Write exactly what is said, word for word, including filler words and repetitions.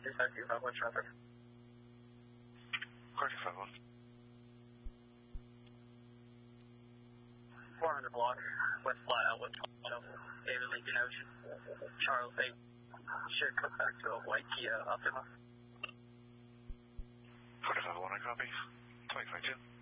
two five two five one traffic. Car two five one. four hundred block, West Flat Out, West David Lincoln Ocean. Charles eight should come back to a white Kia Optima. four two five one, I copy. twenty twenty-two.